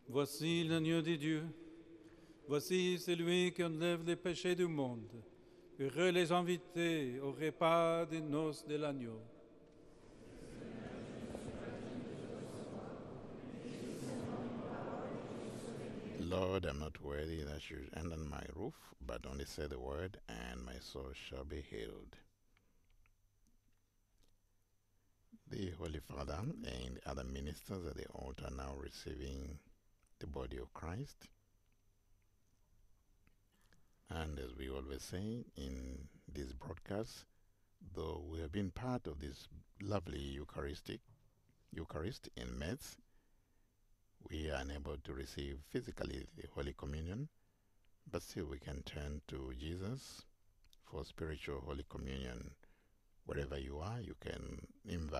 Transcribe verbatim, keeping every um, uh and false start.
Voici l'agneau de Dieu. Voici celui qui enlève les péchés du monde. Heureux les invités au repas des noces de l'agneau. Lord, I'm not worthy that you should enter my roof, but only say the word, and my soul shall be healed. The Holy Father and the other ministers at the altar now receiving the body of Christ. And as we always say in this broadcast, though we have been part of this lovely Eucharistic Eucharist in Metz, we are unable to receive physically the Holy Communion, but still we can turn to Jesus for spiritual Holy Communion. Wherever you are, you can invite